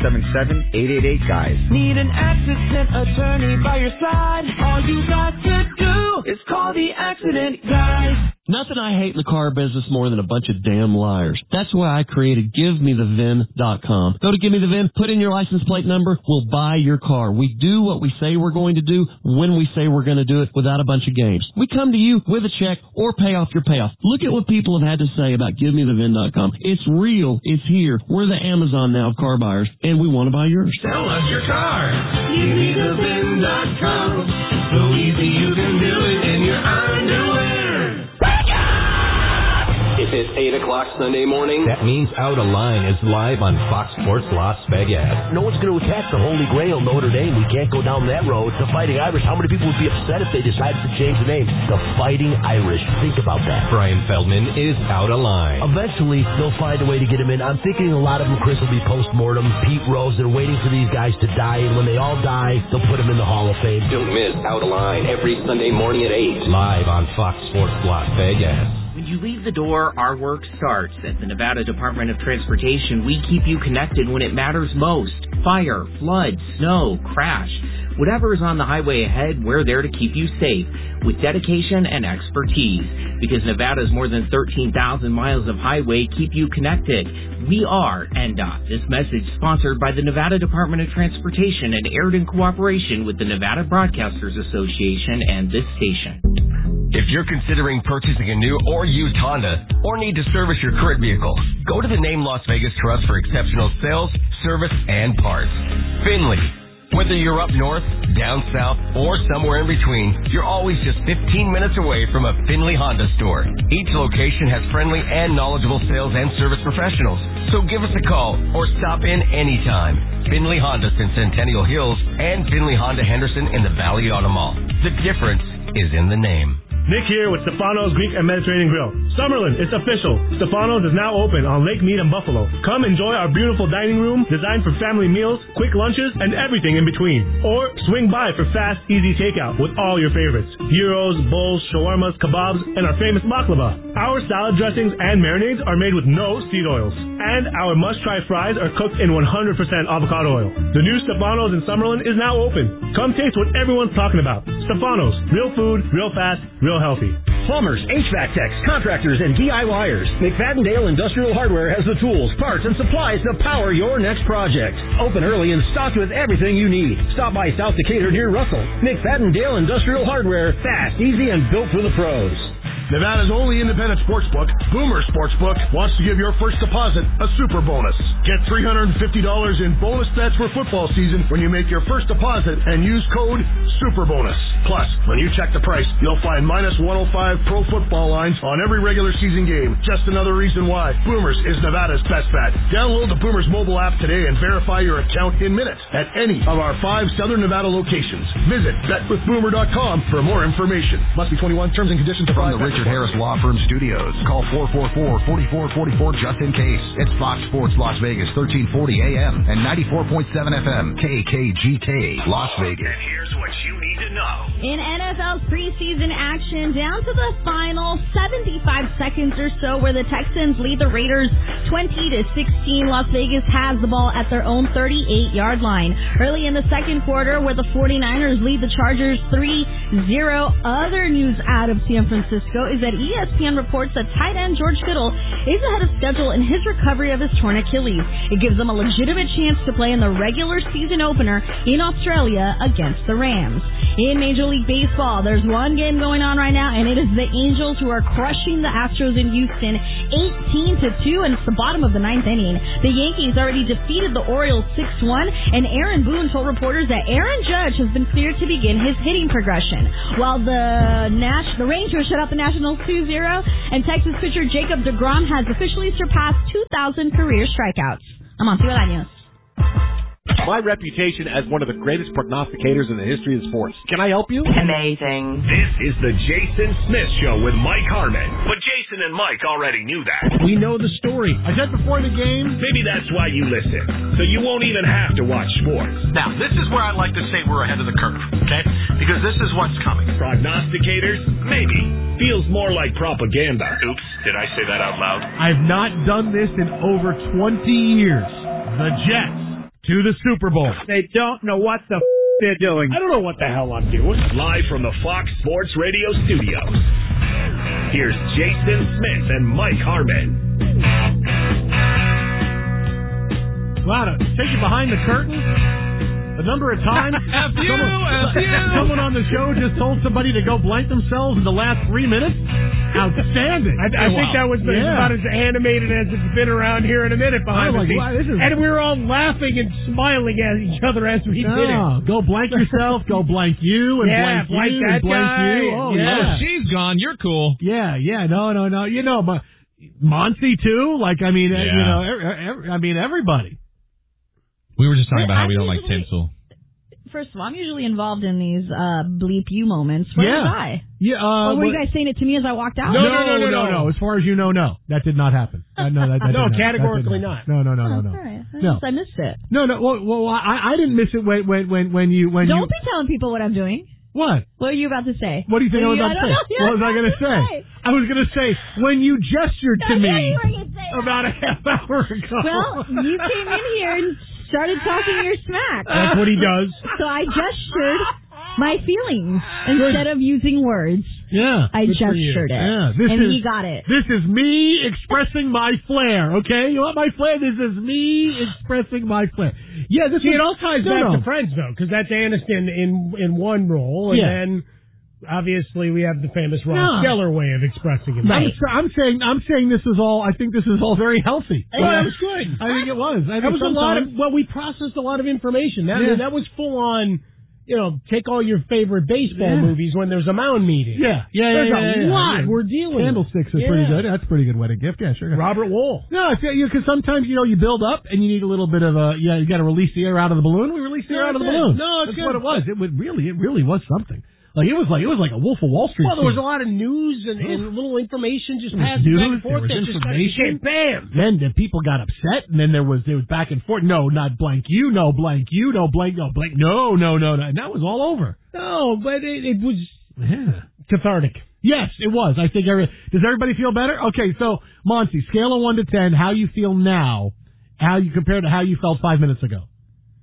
[SPEAKER 24] 877-888-GUYS.
[SPEAKER 18] Need an accident attorney by your side. All you got to do is call the accident guys.
[SPEAKER 25] Nothing I hate in the car business more than a bunch of damn liars. That's why I created GiveMeTheVIN.com. Go to Give Me the VIN, put in your license plate number, we'll buy your car. We do what we say we're going to do when we say we're going to do it without a bunch of games. We come to you with a check or pay off your payoff. Look at what people have had to say about GiveMeTheVIN.com. It's real. It's here. We're the Amazon now of car buyers, and we want to buy yours.
[SPEAKER 18] Sell us your car. GiveMeTheVIN.com. So easy you can do it in your underwear.
[SPEAKER 26] If it's 8 o'clock Sunday morning,
[SPEAKER 27] that means Out of Line is live on Fox Sports Las Vegas.
[SPEAKER 28] No one's going to attack the Holy Grail, Notre Dame. We can't go down that road. The Fighting Irish. How many people would be upset if they decided to change the name? The Fighting Irish. Think about that.
[SPEAKER 27] Brian Feldman is Out of Line.
[SPEAKER 28] Eventually, they'll find a way to get him in. I'm thinking a lot of them, Chris, will be post-mortem. Pete Rose, they're waiting for these guys to die, and when they all die, they'll put them in the Hall of Fame.
[SPEAKER 26] Don't miss Out of Line every Sunday morning at 8.
[SPEAKER 27] Live on Fox Sports Las Vegas.
[SPEAKER 14] When you leave the door, our work starts. At the Nevada Department of Transportation, we keep you connected when it matters most. Fire, flood, snow, crash. Whatever is on the highway ahead, we're there to keep you safe with dedication and expertise. Because Nevada's more than 13,000 miles of highway keep you connected. We are NDOT. This message sponsored by the Nevada Department of Transportation and aired in cooperation with the Nevada Broadcasters Association and this station.
[SPEAKER 29] If you're considering purchasing a new or used Honda or need to service your current vehicle, go to the name Las Vegas Trust for exceptional sales, service, and parts. Finley. Whether you're up north, down south, or somewhere in between, you're always just 15 minutes away from a Finley Honda store. Each location has friendly and knowledgeable sales and service professionals. So give us a call or stop in anytime. Finley Honda in Centennial Hills and Finley Honda Henderson in the Valley Auto Mall. The difference is in the name.
[SPEAKER 30] Nick here with Stefano's Greek and Mediterranean Grill. Summerlin, it's official. Stefano's is now open on Lake Mead and Buffalo. Come enjoy our beautiful dining room designed for family meals, quick lunches, and everything in between. Or swing by for fast, easy takeout with all your favorites. Gyros, bowls, shawarmas, kebabs, and our famous baklava. Our salad dressings and marinades are made with no seed oils. And our must-try fries are cooked in 100% avocado oil. The new Stefano's in Summerlin is now open. Come taste what everyone's talking about. Stefano's, real food, real fast, real healthy.
[SPEAKER 11] Plumbers, HVAC techs, contractors, and DIYers. McFadden-Dale Industrial Hardware has the tools, parts, and supplies to power your next project. Open early and stocked with everything you need. Stop by South Decatur near Russell. McFadden-Dale Industrial Hardware. Fast, easy, and built for the pros.
[SPEAKER 2] Nevada's only independent sportsbook, Boomer Sportsbook, wants to give your first deposit a super bonus. Get $350 in bonus bets for football season when you make your first deposit and use code SUPERBONUS. Plus, when you check the price, you'll find minus 105 pro football lines on every regular season game. Just another reason why Boomers is Nevada's best bet. Download the Boomers mobile app today and verify your account in minutes at any of our 5 Southern Nevada locations. Visit betwithboomer.com for more information. Must be 21. Terms and conditions apply.
[SPEAKER 13] From the Richard Harris Law Firm Studios. Call 444-4444 just in case. It's Fox Sports Las Vegas, 1340 AM and 94.7 FM, KKGK, Las Vegas.
[SPEAKER 5] And here's what you need to know.
[SPEAKER 6] In NFL's preseason action, down to the final 75 seconds or so where the Texans lead the Raiders 20-16. Las Vegas has the ball at their own 38-yard line. Early in the second quarter, where the 49ers lead the Chargers 3-0. Other news out of San Francisco is that ESPN reports that tight end George Kittle is ahead of schedule in his recovery of his torn Achilles. It gives him a legitimate chance to play in the regular season opener in Australia against the Rams. In Major League Baseball, there's one game going on right now, and it is the Angels who are crushing the Astros in Houston 18-2, and it's the bottom of the ninth inning. The Yankees already defeated the Orioles 6-1, and Aaron Boone told reporters that Aaron Judge has been cleared to begin his hitting progression. While the Rangers shut out the Nationals 2-0, and Texas pitcher Jacob deGrom has officially surpassed 2,000 career strikeouts. I'm on Años.
[SPEAKER 7] My reputation as one of the greatest prognosticators in the history of sports. Can I help you?
[SPEAKER 5] Amazing. This is the Jason Smith Show with Mike Harmon. But Jason and Mike already knew that.
[SPEAKER 1] We know the story. I said before the game.
[SPEAKER 5] Maybe that's why you listen. So you won't even have to watch sports.
[SPEAKER 8] Now, this is where I like to say we're ahead of the curve, okay? Because this is what's coming.
[SPEAKER 5] Prognosticators? Maybe. Feels more like propaganda. Oops, did I say that out loud?
[SPEAKER 1] I've not done this in over 20 years. The Jets to the Super Bowl.
[SPEAKER 7] They don't know what the they're doing. I don't know what the hell I'm doing.
[SPEAKER 5] Live from the Fox Sports Radio studios. Here's Jason Smith and Mike Harmon.
[SPEAKER 1] Wow, to take you behind the curtain. A number of times, someone on the show just told somebody to go blank themselves in the last 3 minutes. Outstanding.
[SPEAKER 3] I think that was about as animated as it's been around here in a minute behind the scenes. And we were all laughing and smiling at each other as we did it.
[SPEAKER 1] Go blank yourself, go blank you, and blank you, and blank you.
[SPEAKER 7] Oh, yeah. She's gone. You're cool.
[SPEAKER 1] Yeah. No. You know, but Monty too. Like, I mean, everybody.
[SPEAKER 7] We were just talking about how we don't like tinsel.
[SPEAKER 6] First of all, I'm usually involved in these bleep you moments. Where was I?
[SPEAKER 1] Yeah.
[SPEAKER 6] Were you guys saying it to me as I walked out?
[SPEAKER 1] No. As far as you know, no. That did not happen.
[SPEAKER 3] No, categorically not.
[SPEAKER 1] No.
[SPEAKER 6] All right. I missed it.
[SPEAKER 1] No. Well, I didn't miss it when you.
[SPEAKER 6] Don't be telling people what I'm doing.
[SPEAKER 1] What?
[SPEAKER 6] What are you about to say?
[SPEAKER 1] What do you think I was about to say? What was I going to say? I was going to say, when you gestured to me about a half hour ago.
[SPEAKER 6] Well, you came in here and started talking your smack.
[SPEAKER 3] That's what he does.
[SPEAKER 6] So I gestured my feelings instead of using words.
[SPEAKER 1] Yeah.
[SPEAKER 6] I gestured it.
[SPEAKER 1] Yeah.
[SPEAKER 6] He got it.
[SPEAKER 1] This is me expressing my flair, okay? You want my flair? This is me expressing my flair. Yeah,
[SPEAKER 3] it all ties back to Friends, though, because that's Aniston in one role, and then obviously we have the famous Ross Geller way of expressing himself.
[SPEAKER 1] I'm saying this is all. I think this is all very healthy.
[SPEAKER 3] Oh, that was good.
[SPEAKER 1] I think it was.
[SPEAKER 3] That was a lot of. Well, we processed a lot of information. That was full on. You know, take all your favorite baseball movies when there's a mound meeting.
[SPEAKER 1] There's
[SPEAKER 3] a lot we're dealing with.
[SPEAKER 1] Candlesticks is pretty good. That's a pretty good wedding gift. Yeah, sure.
[SPEAKER 3] Robert Wool.
[SPEAKER 1] No, because sometimes, you build up and you need a little bit of you got to release the air out of the balloon. We released the air out of the balloon.
[SPEAKER 3] No,
[SPEAKER 1] that's what it was. It really was something. It was like a Wolf of Wall Street.
[SPEAKER 3] Well, there was a lot of news and little information just passing back and forth.
[SPEAKER 1] There was information.
[SPEAKER 3] Bam.
[SPEAKER 1] Then the people got upset, and then there was back and forth. No, not blank you. No, blank you. No, blank. No, blank. No. And that was all over.
[SPEAKER 3] No, but it was cathartic.
[SPEAKER 1] Yes, it was. I think. Does everybody feel better? Okay, so Monty, scale of 1 to 10, how you feel now? How you compare to how you felt 5 minutes ago?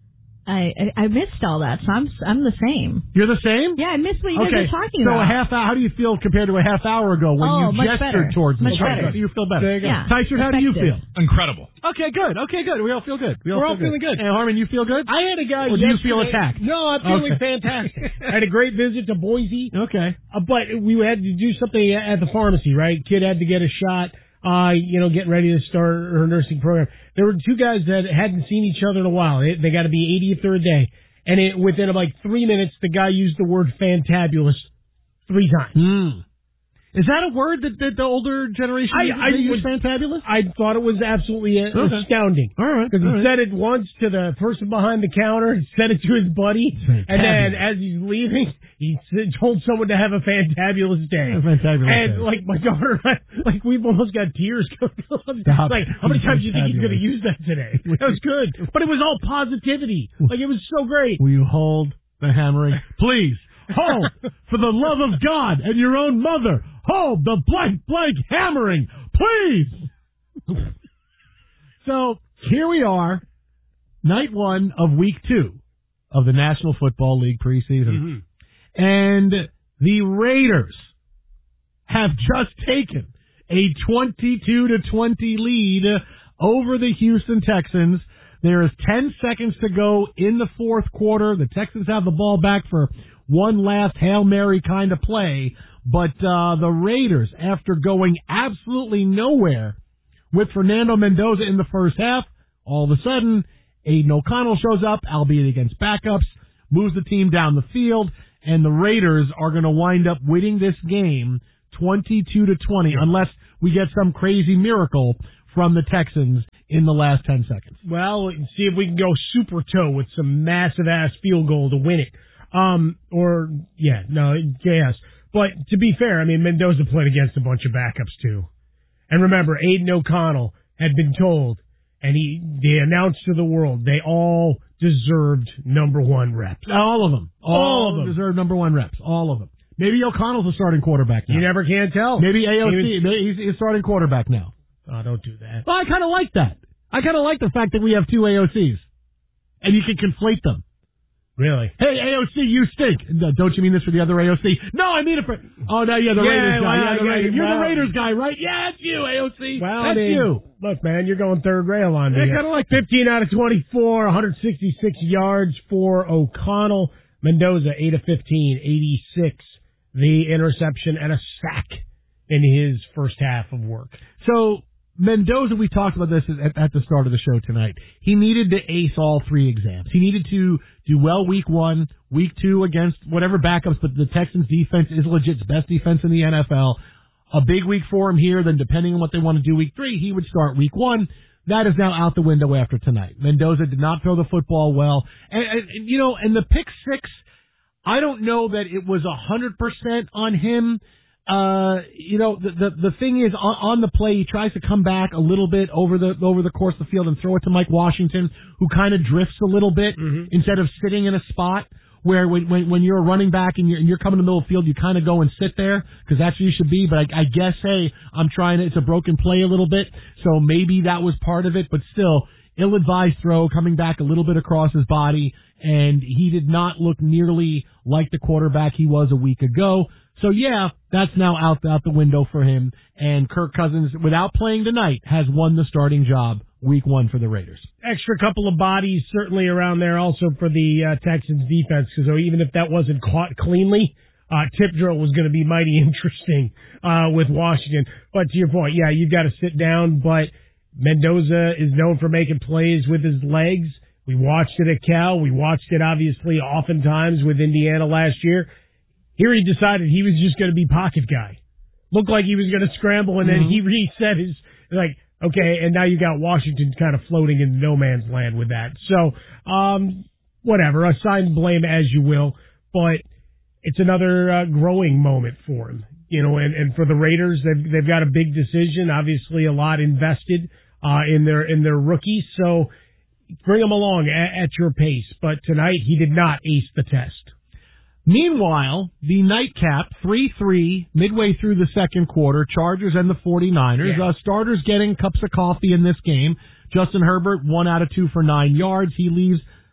[SPEAKER 6] I missed all that, so I'm the same.
[SPEAKER 1] You're the same?
[SPEAKER 6] Yeah, I missed what you guys were talking about.
[SPEAKER 1] So a half hour, how do you feel compared to a half hour ago when you gestured towards me?
[SPEAKER 6] Much better.
[SPEAKER 1] You feel better.
[SPEAKER 6] Yeah.
[SPEAKER 1] Tyson, how do you feel?
[SPEAKER 4] Incredible.
[SPEAKER 1] Okay, good. We all feel good.
[SPEAKER 3] We're all feeling good.
[SPEAKER 1] Hey, Harmon, you feel good?
[SPEAKER 3] I had a guy
[SPEAKER 1] Or do you feel
[SPEAKER 3] yesterday-
[SPEAKER 1] attacked?
[SPEAKER 3] No, I'm feeling fantastic. I had a great visit to Boise.
[SPEAKER 1] Okay.
[SPEAKER 3] But we had to do something at the pharmacy, right? Kid had to get a shot, getting ready to start her nursing program. There were two guys that hadn't seen each other in a while. They got to be 80th or a day. And within like 3 minutes, the guy used the word fantabulous 3 times.
[SPEAKER 1] Is that a word that the older generation uses, fantabulous?
[SPEAKER 3] I thought it was absolutely astounding.
[SPEAKER 1] All right.
[SPEAKER 3] Because he said it once to the person behind the counter, he said it to his buddy, and then as he's leaving, he told someone to have a fantabulous day. And like my daughter, like we've almost got tears coming on. Like, how many times do you think he's going to use that today? That was good. But it was all positivity. Like, it was so great.
[SPEAKER 1] Will you hold the hammering? Please. Hold, for the love of God and your own mother, hold the blank hammering, please. So here we are, night 1 of week 2 of the National Football League preseason. And the Raiders have just taken a 22-20 lead over the Houston Texans. There is 10 seconds to go in the fourth quarter. The Texans have the ball back for one last Hail Mary kind of play. But the Raiders, after going absolutely nowhere with Fernando Mendoza in the first half, all of a sudden, Aiden O'Connell shows up, albeit against backups, moves the team down the field, and the Raiders are going to wind up winning this game 22-20 unless we get some crazy miracle from the Texans in the last 10 seconds.
[SPEAKER 3] Well, see if we can go super toe with some massive-ass field goal to win it. Yes. But to be fair, I mean, Mendoza played against a bunch of backups, too. And remember, Aiden O'Connell had been told, and they announced to the world, they all deserved number 1 reps.
[SPEAKER 1] All of them. All of them deserve number 1 reps. All of them. Maybe O'Connell's a starting quarterback now.
[SPEAKER 3] You never can tell.
[SPEAKER 1] Maybe AOC, he's a starting quarterback now.
[SPEAKER 3] Oh, don't do that.
[SPEAKER 1] Well, I kind of like that. I kind of like the fact that we have 2 AOCs. And you can conflate them.
[SPEAKER 3] Really?
[SPEAKER 1] Hey, AOC, you stink. Don't you mean this for the other AOC? No, I mean it for... Oh, no, yeah, the Raiders guy. You're the Raiders guy, right? Yeah, it's you, AOC.
[SPEAKER 3] Well,
[SPEAKER 1] that's you.
[SPEAKER 3] Look, man, you're going third rail on me.
[SPEAKER 1] I kind of like
[SPEAKER 3] 15 out of 24, 166 yards for O'Connell. Mendoza, 8 of 15, 86. The interception and a sack in his first half of work.
[SPEAKER 1] So... Mendoza, we talked about this at the start of the show tonight. He needed to ace all 3 exams. He needed to do well week 1, week 2 against whatever backups, but the Texans defense is legit best defense in the NFL. A big week for him here, then depending on what they want to do week 3, he would start week 1. That is now out the window after tonight. Mendoza did not throw the football well. And the pick 6, I don't know that it was 100% on him. The thing is, on the play, he tries to come back a little bit over the course of the field and throw it to Mike Washington, who kind of drifts a little bit instead of sitting in a spot where when you're a running back and you're coming to the middle of the field, you kind of go and sit there because that's where you should be. But I guess, hey, it's a broken play a little bit, so maybe that was part of it. But still, ill-advised throw coming back a little bit across his body, and he did not look nearly like the quarterback he was a week ago. So, yeah, that's now out the window for him. And Kirk Cousins, without playing tonight, has won the starting job week 1 for the Raiders.
[SPEAKER 3] Extra couple of bodies certainly around there also for the Texans defense, because even if that wasn't caught cleanly, tip drill was going to be mighty interesting with Washington. But to your point, yeah, you've got to sit down. But Mendoza is known for making plays with his legs. We watched it at Cal. We watched it, obviously, oftentimes with Indiana last year. Here he decided he was just going to be pocket guy. Looked like he was going to scramble, and then he reset his, okay, and now you got Washington kind of floating in no man's land with that. So, whatever, assign blame as you will, but it's another growing moment for him. And for the Raiders, they've got a big decision, obviously a lot invested in their rookies, so bring them along at your pace. But tonight, he did not ace the test.
[SPEAKER 1] Meanwhile, the nightcap, 3-3, midway through the second quarter, Chargers and the 49ers.
[SPEAKER 3] Yeah.
[SPEAKER 1] Starters getting cups of coffee in this game. Justin Herbert, 1 out of 2 for 9 yards. He leaves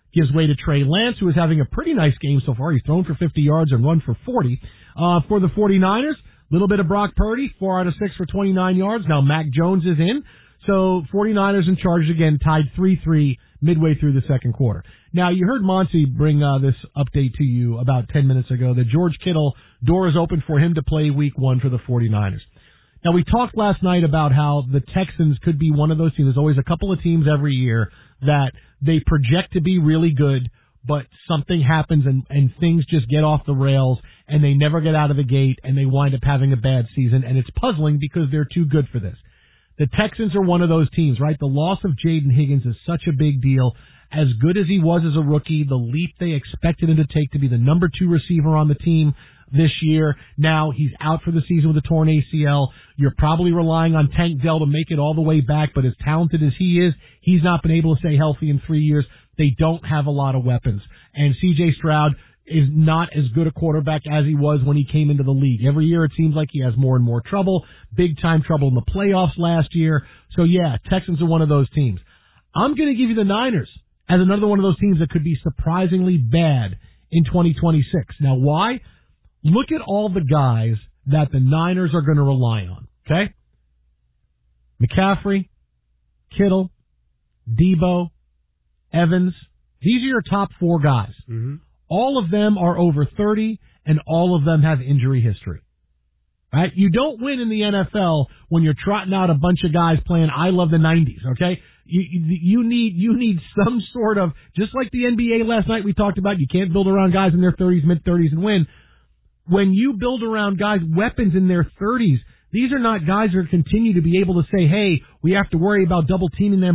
[SPEAKER 1] gives way to Trey Lance, who is having a pretty nice game so far. He's thrown for 50 yards and run for 40. For the 49ers, a little bit of Brock Purdy, 4 out of 6 for 29 yards. Now Mac Jones is in. So 49ers in charge again, tied 3-3 midway through the second quarter. Now, you heard Monty bring this update to you about 10 minutes ago that George Kittle, door is open for him to play week 1 for the 49ers. Now, we talked last night about how the Texans could be one of those teams. There's always a couple of teams every year that they project to be really good, but something happens and things just get off the rails and they never get out of the gate and they wind up having a bad season, and it's puzzling because they're too good for this. The Texans are one of those teams, right? The loss of Jaden Higgins is such a big deal. As good as he was as a rookie, the leap they expected him to take to be the number 2 receiver on the team this year. Now he's out for the season with a torn ACL. You're probably relying on Tank Dell to make it all the way back, but as talented as he is, he's not been able to stay healthy in 3 years. They don't have a lot of weapons. And C.J. Stroud is not as good a quarterback as he was when he came into the league. Every year it seems like he has more and more trouble, big-time trouble in the playoffs last year. So, yeah, Texans are one of those teams. I'm going to give you the Niners as another one of those teams that could be surprisingly bad in 2026. Now, why? Look at all the guys that the Niners are going to rely on, okay? McCaffrey, Kittle, Debo, Evans. These are your top 4 guys. Mm-hmm. All of them are over 30, and all of them have injury history. Right? You don't win in the NFL when you're trotting out a bunch of guys playing I love the 90s, okay? You need some sort of, just like the NBA last night we talked about, you can't build around guys in their 30s, mid-30s and win. When you build around guys, weapons in their 30s, these are not guys that continue to be able to say, hey, we have to worry about double teaming them